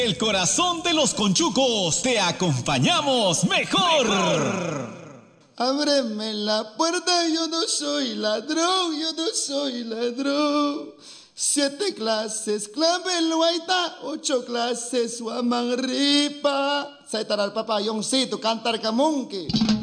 El corazón de los conchucos, te acompañamos mejor. Ábreme la puerta, yo no soy ladrón, yo no soy ladrón. 7 clases, clave el guaita, 8 clases, guamanripa. Saitaral papayongcito, cantar camunque.